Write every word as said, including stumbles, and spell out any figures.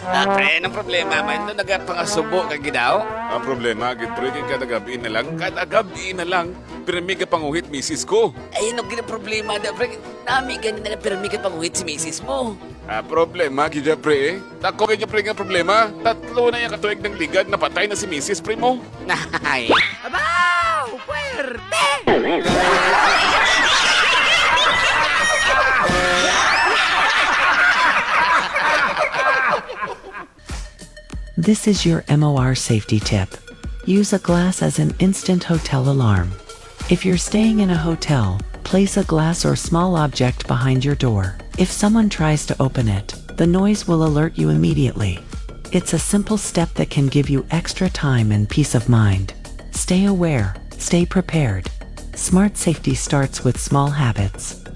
Ah, pre, anong problema man? Nung nagapangasubo ka gidaw? Ang problema, gid pre, kay kada gabi na lang, kada gabi na lang, pirmi ka panguhit misis ko. Ay, ano gina problema da, pre? Nami ganyan na pirmi ka panguhit si misis mo. Ah, problema, gid pre eh. Tako kay pre nga problema, tatlo na yung katuig ng ligad, napatay na si misis pre mo. Ay. Abaw! Puwerte! This is your M O R safety tip. Use a glass as an instant hotel alarm. If you're staying in a hotel, place a glass or small object behind your door. If someone tries to open it, the noise will alert you immediately. It's a simple step that can give you extra time and peace of mind. Stay aware, stay prepared. Smart safety starts with small habits.